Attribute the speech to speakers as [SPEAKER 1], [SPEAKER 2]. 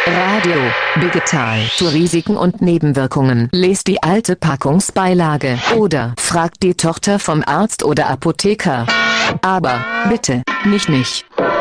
[SPEAKER 1] Radio Digital zu Risiken und Nebenwirkungen. Lest die alte Packungsbeilage oder fragt die Tochter vom Arzt oder Apotheker. Aber bitte, nicht.